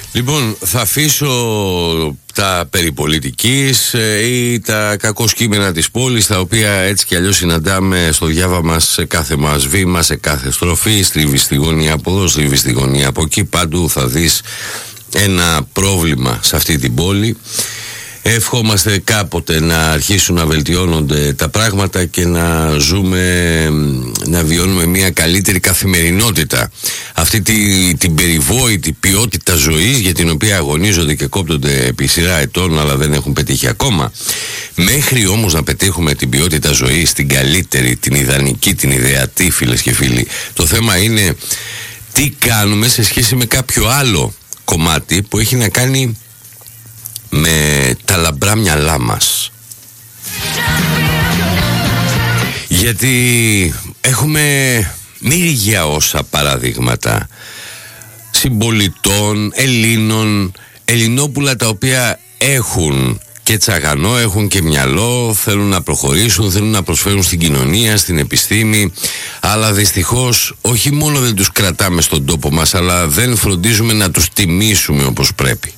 Λοιπόν, θα αφήσω τα περί πολιτικής ή τα κακώς κείμενα της πόλης, τα οποία έτσι κι αλλιώς συναντάμε στο διάβαμα σε κάθε μας βήμα, σε κάθε στροφή. Στρίβει στη γωνία από εδώ, στρίβει στη γωνία από εκεί. Παντού θα δεις ένα πρόβλημα σε αυτή την πόλη. Ευχόμαστε κάποτε να αρχίσουν να βελτιώνονται τα πράγματα και να ζούμε, να βιώνουμε μια καλύτερη καθημερινότητα. Αυτή την περιβόητη ποιότητα ζωής για την οποία αγωνίζονται και κόπτονται επί σειρά ετών, αλλά δεν έχουν πετύχει ακόμα. Μέχρι όμως να πετύχουμε την ποιότητα ζωής, την καλύτερη, την ιδανική, την ιδεατή, φίλες και φίλοι, το θέμα είναι τι κάνουμε σε σχέση με κάποιο άλλο κομμάτι που έχει να κάνει με τα λαμπρά μυαλά μας. Γιατί έχουμε μύριγια όσα παραδείγματα συμπολιτών, Ελλήνων, Ελληνόπουλα, τα οποία έχουν και τσαγανό, έχουν και μυαλό, θέλουν να προχωρήσουν, θέλουν να προσφέρουν στην κοινωνία, στην επιστήμη, αλλά δυστυχώς όχι μόνο δεν τους κρατάμε στον τόπο μας, αλλά δεν φροντίζουμε να τους τιμήσουμε όπως πρέπει.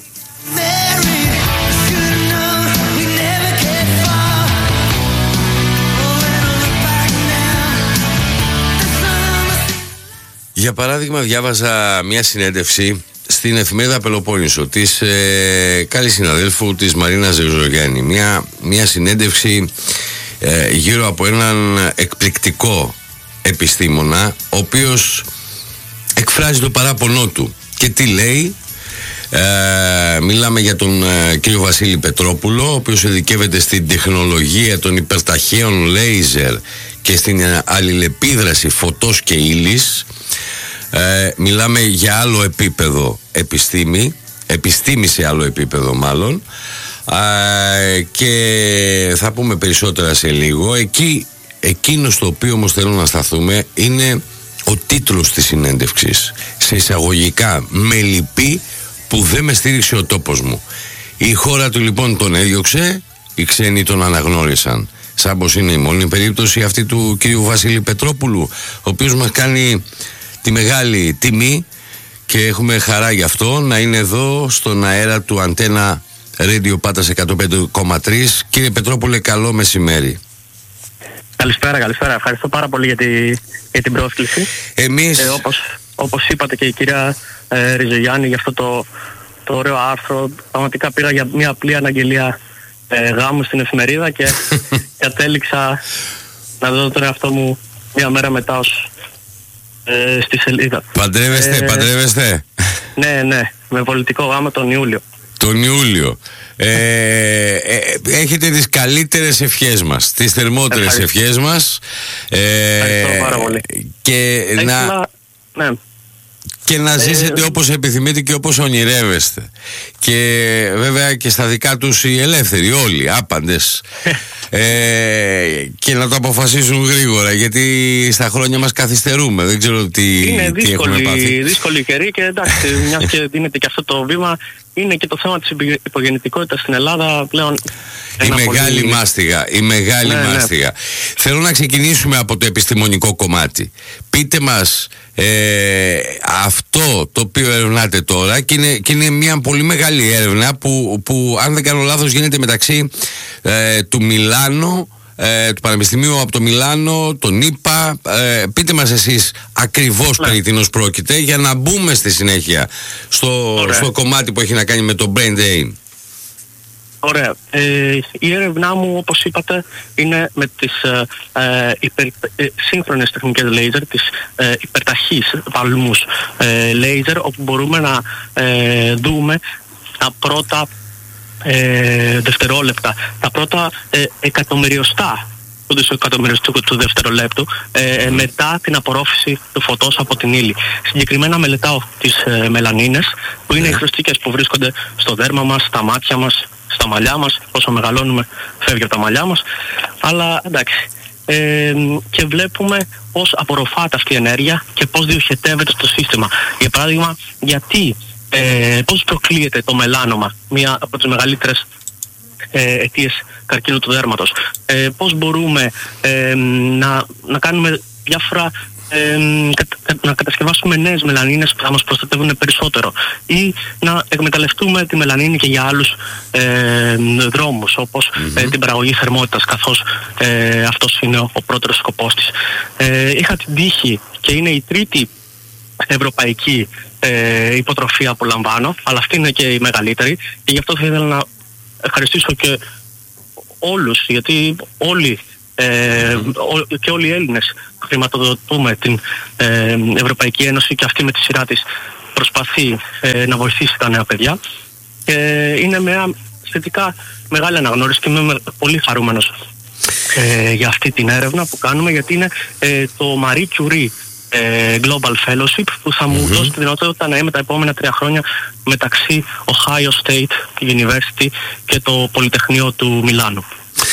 Για παράδειγμα, διάβαζα μια συνέντευξη στην εφημερίδα Πελοπόννησο της καλής συναδέλφου της Μαρίνας Ζεζογιάννη. Μια συνέντευξη γύρω από έναν εκπληκτικό επιστήμονα, ο οποίος εκφράζει το παράπονό του. Και τι λέει? Μιλάμε για τον κύριο Βασίλη Πετρόπουλο, ο οποίος ειδικεύεται στην τεχνολογία των υπερταχαίων λέιζερ και στην αλληλεπίδραση φωτός και ύλης. Μιλάμε για άλλο επίπεδο επιστήμη σε άλλο επίπεδο μάλλον, και θα πούμε περισσότερα σε λίγο. Εκείνο στο οποίο όμως θέλω να σταθούμε είναι ο τίτλος της συνέντευξης, σε εισαγωγικά «Με λυπεί που δεν με στήριξε ο τόπος μου». Η χώρα του λοιπόν τον έδιωξε, οι ξένοι τον αναγνώρισαν. Σαν πως είναι η μόνη περίπτωση αυτή του κύριου Βασίλη Πετρόπουλου, ο οποίος μας κάνει τη μεγάλη τιμή και έχουμε χαρά γι' αυτό να είναι εδώ στον αέρα του Αντένα Radio Πάτας 105,3. Κύριε Πετρόπουλε, καλό μεσημέρι. Καλησπέρα. Ευχαριστώ πάρα πολύ για την πρόσκληση. Εμείς... όπως είπατε και η κυρία Ριζογιάννη, για αυτό το ωραίο άρθρο, πραγματικά πήρα για μια απλή αναγγελία γάμου στην εφημερίδα και κατέληξα να δω τον εαυτό μου μια μέρα μετά στη σελίδα. Παντρεύεστε? Ναι, με πολιτικό γάμο τον Ιούλιο. Τον Ιούλιο. Έχετε τις καλύτερες ευχές μας, τις θερμότερες ευχές μας. Ευχαριστώ πάρα πολύ. Και να ζήσετε όπως επιθυμείτε και όπως ονειρεύεστε. Και βέβαια και στα δικά τους οι ελεύθεροι, όλοι, άπαντες. Και να το αποφασίσουν γρήγορα, γιατί στα χρόνια μας καθυστερούμε. Δεν ξέρω τι έχουμε πάθει. Είναι δύσκολη καιρή και εντάξει, μιας και δίνεται και αυτό το βήμα, είναι και το θέμα της υπογεννητικότητας στην Ελλάδα πλέον. Η μεγάλη μάστιγα. Μάστιγα. Θέλω να ξεκινήσουμε από το επιστημονικό κομμάτι. Πείτε μας αυτό το οποίο ερευνάτε τώρα, και είναι μια πολύ μεγάλη έρευνα που αν δεν κάνω λάθος γίνεται μεταξύ του Μιλάνο, του Πανεπιστημίου από το Μιλάνο, τον ΙΠΑ. Πείτε μας εσείς ακριβώς περί τίνος πρόκειται, για να μπούμε στη συνέχεια στο κομμάτι που έχει να κάνει με το brain drain. Ωραία. Η έρευνά μου, όπως είπατε, είναι με τις σύγχρονες τεχνικές λέιζερ, τις υπερταχείς παλμούς λέιζερ, όπου μπορούμε να δούμε τα πρώτα δευτερόλεπτα, τα πρώτα εκατομμυριοστά του δευτερολέπτου μετά την απορρόφηση του φωτός από την ύλη. Συγκεκριμένα μελετάω τις μελανίνες, που είναι οι χρωστικές που βρίσκονται στο δέρμα μας, στα μάτια μας, στα μαλλιά μας. Όσο μεγαλώνουμε φεύγει από τα μαλλιά μας, αλλά εντάξει. Και βλέπουμε πώς απορροφάται αυτή η ενέργεια και πώς διοχετεύεται στο σύστημα. Για παράδειγμα, πώς προκλείεται το μελάνομα, μία από τις μεγαλύτερες αιτίες καρκίνου του δέρματος. Πώς μπορούμε να κάνουμε διάφορα να κατασκευάσουμε νέες μελανίνες που θα μας προστατεύουν περισσότερο, ή να εκμεταλλευτούμε τη μελανίνη και για άλλους δρόμους, όπως την παραγωγή θερμότητας, καθώς αυτός είναι ο πρώτος σκοπός της. Είχα την τύχη, και είναι η τρίτη ευρωπαϊκή υποτροφία που λαμβάνω, αλλά αυτή είναι και η μεγαλύτερη, και γι' αυτό θα ήθελα να ευχαριστήσω και όλους, γιατί όλοι και όλοι οι Έλληνες χρηματοδοτούμε την Ευρωπαϊκή Ένωση, και αυτή με τη σειρά της προσπαθεί να βοηθήσει τα νέα παιδιά, και είναι μια σχετικά μεγάλη αναγνώριση, και είμαι πολύ χαρούμενος για αυτή την έρευνα που κάνουμε, γιατί είναι το Marie Curie Global Fellowship, που θα μου δώσει τη δυνατότητα να είμαι τα επόμενα 3 χρόνια μεταξύ Ohio State University και το Πολυτεχνείο του Μιλάνου.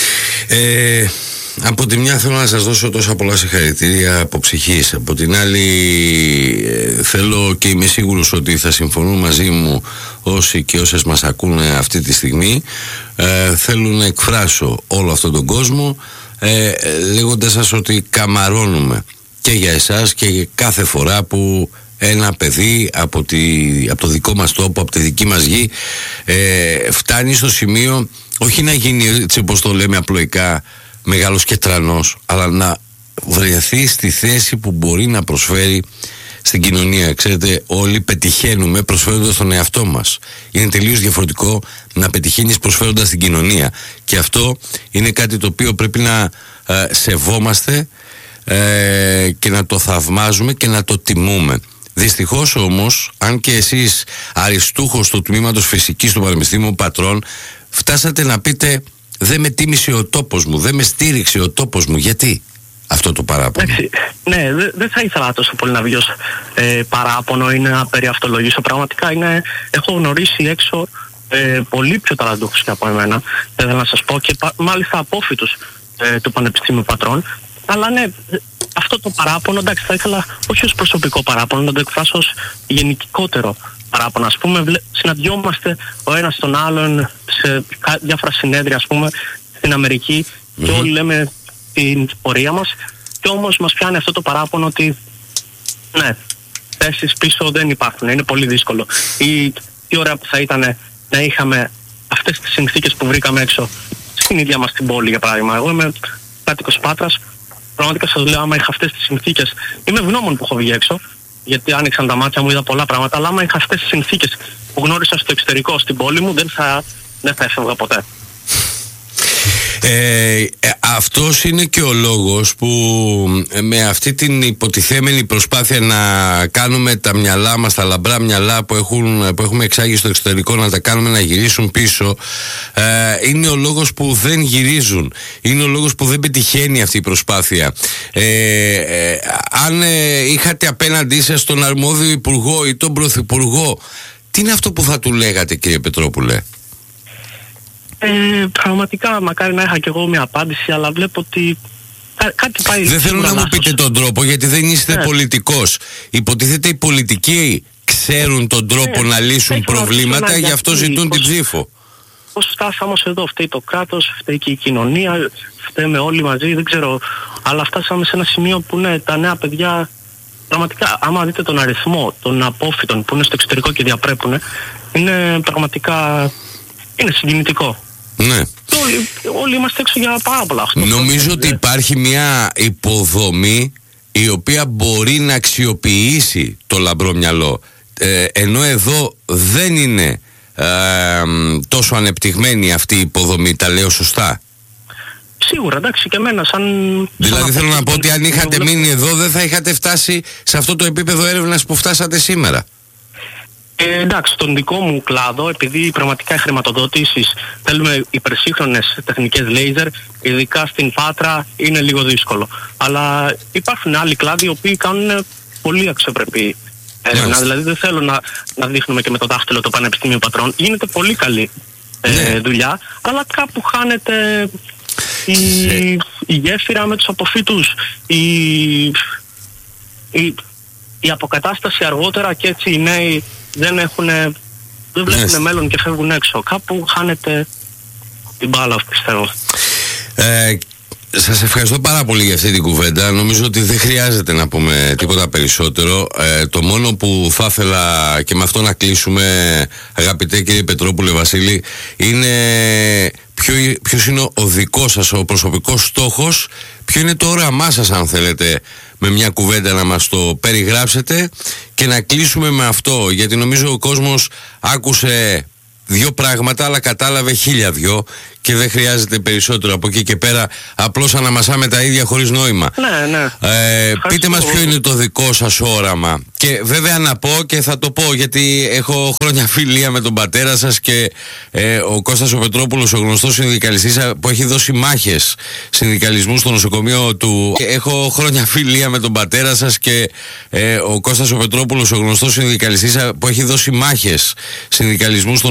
Από τη μια θέλω να σας δώσω τόσα πολλά συγχαρητήρια από ψυχής. Από την άλλη θέλω, και είμαι σίγουρος ότι θα συμφωνούν μαζί μου όσοι και όσες μας ακούνε αυτή τη στιγμή, θέλω να εκφράσω όλο αυτόν τον κόσμο λέγοντας σας ότι καμαρώνουμε και για εσάς και για κάθε φορά που ένα παιδί από το δικό μας τόπο, από τη δική μας γη φτάνει στο σημείο όχι να γίνει, έτσι όπως το λέμε απλοϊκά, μεγάλος και τρανός, αλλά να βρεθεί στη θέση που μπορεί να προσφέρει στην κοινωνία. Ξέρετε, όλοι πετυχαίνουμε προσφέροντας τον εαυτό μας. Είναι τελείως διαφορετικό να πετυχαίνεις προσφέροντας την κοινωνία, και αυτό είναι κάτι το οποίο πρέπει να σεβόμαστε και να το θαυμάζουμε και να το τιμούμε. Δυστυχώς όμως, αν και εσείς αριστούχος του τμήματος φυσικής του Πανεπιστήμιου Πατρών φτάσατε να πείτε δεν με τίμησε ο τόπος μου, δεν με στήριξε ο τόπος μου, γιατί αυτό το παράπονο? Ναι, δεν θα ήθελα τόσο πολύ να βγει ως παράπονο ή να περιαυτολογήσω. Πραγματικά έχω γνωρίσει έξω πολύ πιο ταλαντούχους και από εμένα, θέλω να σας πω, και μάλιστα απόφοιτους του Πανεπιστήμιου Πατρών. Αλλά ναι, αυτό το παράπονο, εντάξει, θα ήθελα όχι ως προσωπικό παράπονο, να το εκφράσω ως γενικότερο παράπονο. Ας πούμε, συναντιόμαστε ο ένας τον άλλον σε διάφορα συνέδρια, ας πούμε, στην Αμερική, και όλοι λέμε την πορεία μας, και όμως μας πιάνει αυτό το παράπονο ότι ναι, θέσεις πίσω δεν υπάρχουν, είναι πολύ δύσκολο. Ή τι ωραία που θα ήταν να είχαμε αυτές τις συνθήκες που βρήκαμε έξω στην ίδια μας την πόλη, για παράδειγμα. Εγώ είμαι κάτοικος Πάτρας. Πραγματικά σας λέω, άμα είχα αυτές τις συνθήκες, είμαι ευγνώμων που έχω βγει έξω, γιατί άνοιξαν τα μάτια μου, είδα πολλά πράγματα, αλλά άμα είχα αυτές τις συνθήκες που γνώρισα στο εξωτερικό, στην πόλη μου, δεν θα έφευγα ποτέ. Αυτός είναι και ο λόγος που με αυτή την υποτιθέμενη προσπάθεια να κάνουμε τα μυαλά μας, τα λαμπρά μυαλά που έχουμε εξάγει στο εξωτερικό, να τα κάνουμε να γυρίσουν πίσω, είναι ο λόγος που δεν γυρίζουν, είναι ο λόγος που δεν πετυχαίνει αυτή η προσπάθεια. Αν είχατε απέναντί σας τον αρμόδιο υπουργό ή τον πρωθυπουργό, τι είναι αυτό που θα του λέγατε, κύριε Πετρόπουλε? Πραγματικά μακάρι να είχα κι εγώ μια απάντηση, αλλά βλέπω ότι κάτι πάει. Δεν θέλω να μου πείτε τον τρόπο, γιατί δεν είστε πολιτικός. Υποτίθεται οι πολιτικοί ξέρουν τον τρόπο να λύσουν προβλήματα, γι' αυτό ζητούν την ψήφο. Πώς φτάσαμε ως εδώ? Φταίει το κράτος, φταίει και η κοινωνία, φταίμε όλοι μαζί, δεν ξέρω. Αλλά φτάσαμε σε ένα σημείο που ναι, τα νέα παιδιά, πραγματικά, άμα δείτε τον αριθμό των απόφοιτων που είναι στο εξωτερικό και διαπρέπουν, είναι πραγματικά, είναι συγκινητικό. Ναι. Όλοι είμαστε έξω για πάρα πολλά. Νομίζω ότι υπάρχει μια υποδομή η οποία μπορεί να αξιοποιήσει το λαμπρό μυαλό, ενώ εδώ δεν είναι τόσο ανεπτυγμένη αυτή η υποδομή. Τα λέω σωστά? Σίγουρα, εντάξει, και εμένα Δηλαδή θέλω να πω ότι αν είχατε μείνει εδώ δεν θα είχατε φτάσει σε αυτό το επίπεδο έρευνας που φτάσατε σήμερα. Εντάξει, στον δικό μου κλάδο, επειδή πραγματικά οι χρηματοδοτήσεις θέλουμε υπερσύγχρονες τεχνικές λέιζερ, ειδικά στην Πάτρα είναι λίγο δύσκολο. Αλλά υπάρχουν άλλοι κλάδοι οι οποίοι κάνουν πολύ αξιοπρεπή έρευνα. Δηλαδή δεν θέλω να δείχνουμε και με το δάχτυλο το Πανεπιστήμιο Πατρών. Γίνεται πολύ καλή δουλειά, αλλά κάπου χάνεται η γέφυρα με τους αποφύτους, η αποκατάσταση αργότερα, και έτσι οι νέοι δεν βλέπουν μέλλον και φεύγουν έξω. Κάπου χάνεται την μπάλα, πιστεύω. Σας ευχαριστώ πάρα πολύ για αυτή την κουβέντα. Νομίζω ότι δεν χρειάζεται να πούμε τίποτα περισσότερο. Το μόνο που θα ήθελα και με αυτό να κλείσουμε, αγαπητέ κύριε Πετρόπουλε Βασίλη, είναι ποιος είναι ο δικός σας, ο προσωπικός στόχος, ποιο είναι το όραμά σας, αν θέλετε με μια κουβέντα να μας το περιγράψετε και να κλείσουμε με αυτό, γιατί νομίζω ο κόσμος άκουσε 2 πράγματα αλλά κατάλαβε 1002 και δεν χρειάζεται περισσότερο από εκεί και πέρα, απλώς αναμασάμε τα ίδια χωρίς νόημα. Ναι. Πείτε μας ποιο είναι το δικό σας όραμα. Και βέβαια να πω, και θα το πω γιατί έχω χρόνια φιλία με τον πατέρα σας και ο Κώστας ο Πετρόπουλος, ο γνωστός συνδικαλιστής που έχει δώσει μάχες συνδικαλισμού στο νοσοκομείο του. Έχω χρόνια φιλία με τον πατέρα σας και ο Κώστας ο Πετρόπουλος, ο γνωστός συνδικαλιστής που έχει δώσει μάχες συνδικαλισμού στο